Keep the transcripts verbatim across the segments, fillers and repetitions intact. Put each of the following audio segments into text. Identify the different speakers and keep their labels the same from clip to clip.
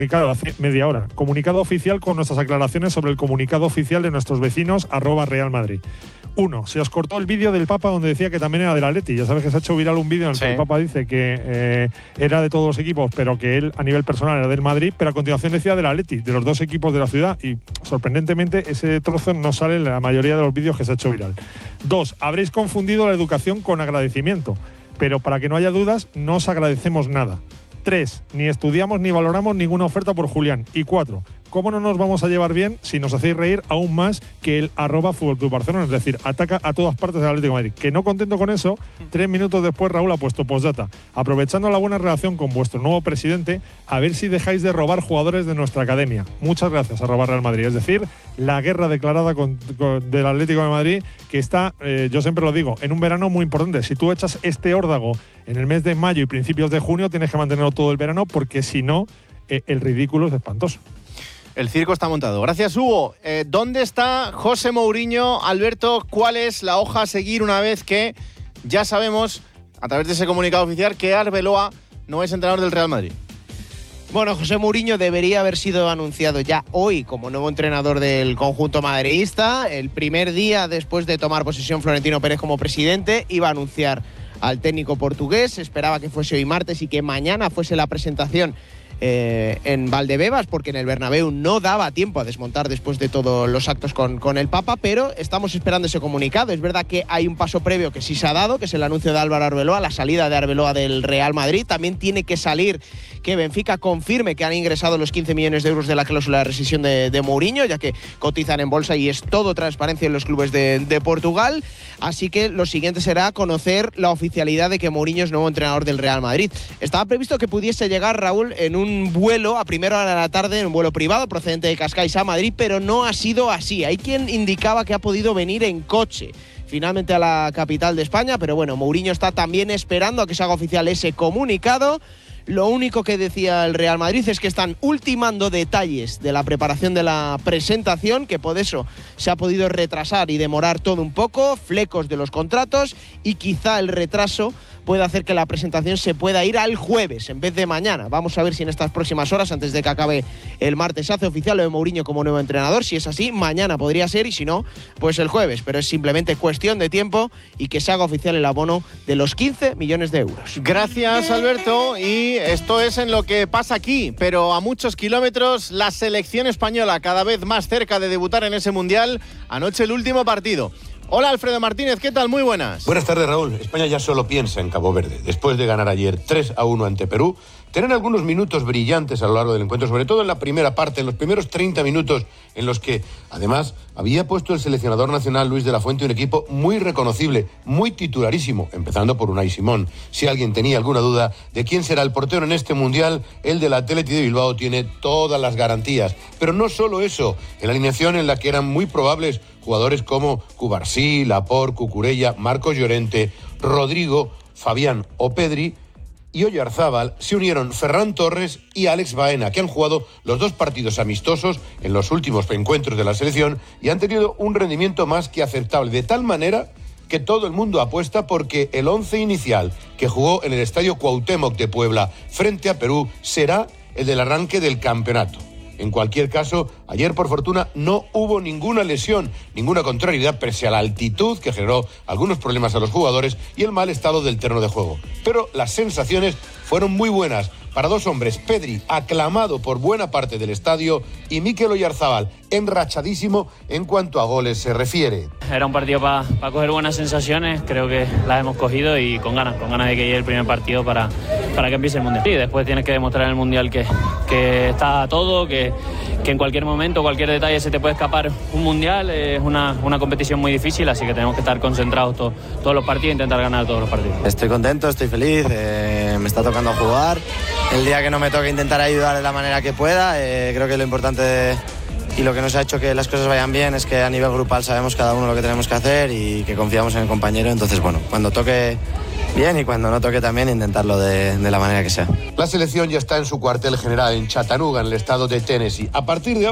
Speaker 1: Comunicado hace media hora. Comunicado oficial con nuestras aclaraciones sobre el comunicado oficial de nuestros vecinos, arroba Real Madrid. Uno, se os cortó el vídeo del Papa donde decía que también era del Atleti. Ya sabes que se ha hecho viral un vídeo en el sí. que el Papa dice que eh, era de todos los equipos, pero que él a nivel personal era del Madrid, pero a continuación decía del Atleti, de los dos equipos de la ciudad. Y sorprendentemente ese trozo no sale en la mayoría de los vídeos que se ha hecho viral. Dos, habréis confundido la educación con agradecimiento, pero para que no haya dudas, no os agradecemos nada. Tres, ni estudiamos ni valoramos ninguna oferta por Julián. Y cuatro, ¿cómo no nos vamos a llevar bien si nos hacéis reír aún más que el arroba Fútbol Club Barcelona? Es decir, ataca a todas partes del Atlético de Madrid. Que no contento con eso, tres minutos después Raúl ha puesto postdata. Aprovechando la buena relación con vuestro nuevo presidente, a ver si dejáis de robar jugadores de nuestra academia. Muchas gracias, arroba Real Madrid. Es decir, la guerra declarada con, con, del Atlético de Madrid, que está, eh, yo siempre lo digo, en un verano muy importante. Si tú echas este órdago en el mes de mayo y principios de junio, tienes que mantenerlo todo el verano, porque si no, eh, el ridículo es espantoso.
Speaker 2: El circo está montado. Gracias, Hugo. Eh, ¿Dónde está José Mourinho? Alberto, ¿cuál es la hoja a seguir una vez que ya sabemos, a través de ese comunicado oficial, que Arbeloa no es entrenador del Real Madrid?
Speaker 3: Bueno, José Mourinho debería haber sido anunciado ya hoy como nuevo entrenador del conjunto madridista. El primer día después de tomar posesión Florentino Pérez como presidente, iba a anunciar al técnico portugués. Esperaba que fuese hoy martes y que mañana fuese la presentación Eh, en Valdebebas, porque en el Bernabéu no daba tiempo a desmontar después de todos los actos con, con el Papa, pero estamos esperando ese comunicado. Es verdad que hay un paso previo que sí se ha dado, que es el anuncio de Álvaro Arbeloa, la salida de Arbeloa del Real Madrid. También tiene que salir que Benfica confirme que han ingresado los quince millones de euros de la cláusula de rescisión de, de Mourinho, ya que cotizan en bolsa y es todo transparencia en los clubes de, de Portugal. Así que lo siguiente será conocer la oficialidad de que Mourinho es nuevo entrenador del Real Madrid. Estaba previsto que pudiese llegar, Raúl, en un un vuelo a primera hora de la tarde, en un vuelo privado procedente de Cascais a Madrid, pero no ha sido así. Hay quien indicaba que ha podido venir en coche finalmente a la capital de España, pero bueno, Mourinho está también esperando a que se haga oficial ese comunicado. Lo único que decía el Real Madrid es que están ultimando detalles de la preparación de la presentación, que por eso se ha podido retrasar y demorar todo un poco, flecos de los contratos, y quizá el retraso puede hacer que la presentación se pueda ir al jueves en vez de mañana. Vamos a ver si en estas próximas horas, antes de que acabe el martes, se hace oficial lo de Mourinho como nuevo entrenador. Si es así, mañana podría ser, y si no, pues el jueves. Pero es simplemente cuestión de tiempo y que se haga oficial el abono de los quince millones de euros.
Speaker 2: Gracias, Alberto. Y esto es en lo que pasa aquí, pero a muchos kilómetros, la selección española cada vez más cerca de debutar en ese Mundial. Anoche el último partido. Hola, Alfredo Martínez, ¿qué tal? Muy buenas.
Speaker 4: Buenas tardes, Raúl. España ya solo piensa en Cabo Verde. Después de ganar ayer tres a uno ante Perú, tener algunos minutos brillantes a lo largo del encuentro, sobre todo en la primera parte, en los primeros treinta minutos, en los que, además, había puesto el seleccionador nacional Luis de la Fuente un equipo muy reconocible, muy titularísimo, empezando por Unai Simón. Si alguien tenía alguna duda de quién será el portero en este Mundial, el del Athletic de Bilbao tiene todas las garantías. Pero no solo eso, en la alineación en la que eran muy probables jugadores como Cubarsí, Laporte, Cucurella, Marcos Llorente, Rodrigo, Fabián o Pedri y Oyarzábal, se unieron Ferran Torres y Alex Baena, que han jugado los dos partidos amistosos en los últimos encuentros de la selección y han tenido un rendimiento más que aceptable, de tal manera que todo el mundo apuesta porque el once inicial que jugó en el Estadio Cuauhtémoc de Puebla frente a Perú será el del arranque del campeonato. En cualquier caso, ayer por fortuna no hubo ninguna lesión, ninguna contrariedad, pese a la altitud que generó algunos problemas a los jugadores y el mal estado del terreno de juego. Pero las sensaciones fueron muy buenas para dos hombres, Pedri, aclamado por buena parte del estadio, y Mikel Oyarzábal, enrachadísimo en cuanto a goles se refiere.
Speaker 5: Era un partido para pa coger buenas sensaciones, creo que las hemos cogido y con ganas, con ganas de que llegue el primer partido para, para que empiece el Mundial. Y después tienes que demostrar en el Mundial que, que está todo, que, que en cualquier momento, cualquier detalle se te puede escapar un Mundial. Es una, una competición muy difícil, así que tenemos que estar concentrados todo, todos los partidos e intentar ganar todos los partidos.
Speaker 6: Estoy contento, estoy feliz, eh, me está tocando jugar. El día que no me toque intentar ayudar de la manera que pueda, eh, creo que lo importante de, y lo que nos ha hecho que las cosas vayan bien es que a nivel grupal sabemos cada uno lo que tenemos que hacer y que confiamos en el compañero. Entonces, bueno, cuando toque bien y cuando no toque también intentarlo de, de la manera que sea.
Speaker 4: La selección ya está en su cuartel general en Chattanooga, en el estado de Tennessee. A partir de ahora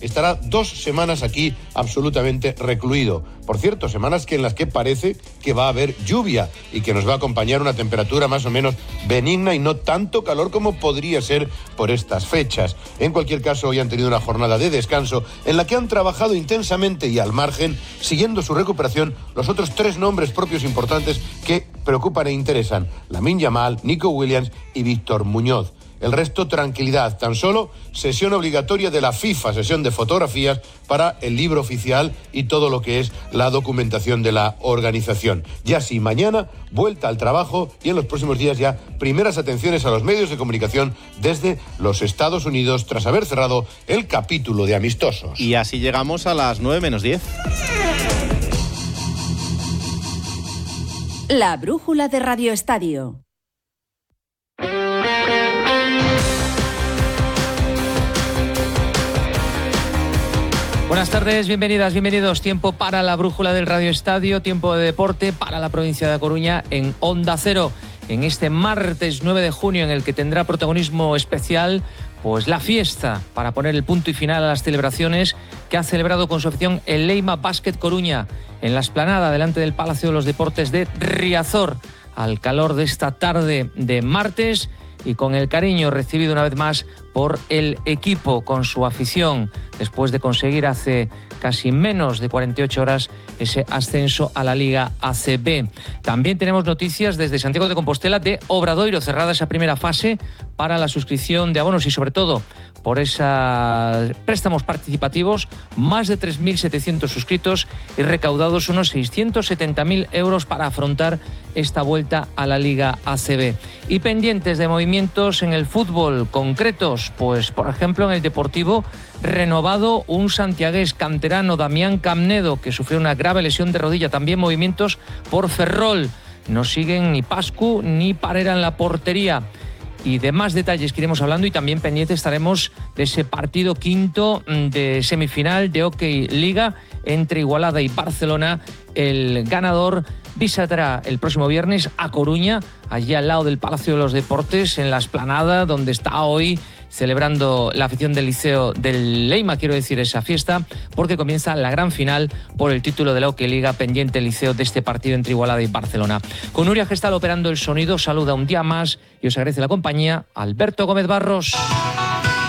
Speaker 4: estará dos semanas aquí absolutamente recluido. Por cierto, semanas que en las que parece que va a haber lluvia y que nos va a acompañar una temperatura más o menos benigna y no tanto calor como podría ser por estas fechas. En cualquier caso, hoy han tenido una jornada de descanso en la que han trabajado intensamente y al margen, siguiendo su recuperación, los otros tres nombres propios importantes que preocupan e interesan: Lamine Yamal, Nico Williams y Víctor Muñoz. El resto, tranquilidad. Tan solo sesión obligatoria de la FIFA, sesión de fotografías para el libro oficial y todo lo que es la documentación de la organización. Ya sí, mañana, vuelta al trabajo y en los próximos días ya primeras atenciones a los medios de comunicación desde los Estados Unidos tras haber cerrado el capítulo de amistosos.
Speaker 2: Y así llegamos a las nueve menos diez.
Speaker 7: La brújula de Radio Estadio.
Speaker 8: Buenas tardes, bienvenidas, bienvenidos. Tiempo para la brújula del Radio Estadio, tiempo de deporte para la provincia de Coruña en Onda Cero. En este martes nueve de junio, en el que tendrá protagonismo especial pues la fiesta para poner el punto y final a las celebraciones que ha celebrado con su afición el Leima Basket Coruña en la explanada delante del Palacio de los Deportes de Riazor, al calor de esta tarde de martes y con el cariño recibido una vez más por el equipo, con su afición, después de conseguir hace casi menos de cuarenta y ocho horas ese ascenso a la Liga A C B. También tenemos noticias desde Santiago de Compostela de Obradoiro, cerrada esa primera fase para la suscripción de abonos y sobre todo por esos préstamos participativos, más de tres mil setecientos suscritos y recaudados unos seiscientos setenta mil euros para afrontar esta vuelta a la Liga A C B. Y pendientes de movimientos en el fútbol concretos, pues por ejemplo en el Deportivo, renovado un santiagués canterano, Damián Camnedo, que sufrió una grave lesión de rodilla. También movimientos por Ferrol. No siguen ni Pascu ni Parera en la portería. Y de más detalles que iremos hablando, y también pendientes estaremos de ese partido quinto de semifinal de Hockey Liga entre Igualada y Barcelona. El ganador visitará el próximo viernes a Coruña, allí al lado del Palacio de los Deportes, en la explanada donde está hoy celebrando la afición del Liceo del Leima, quiero decir, esa fiesta, porque comienza la gran final por el título de la Hockey Liga, pendiente el Liceo de este partido entre Igualada y Barcelona. Con Nuria Gestal operando el sonido, saluda un día más y os agradece la compañía Alberto Gómez Barros.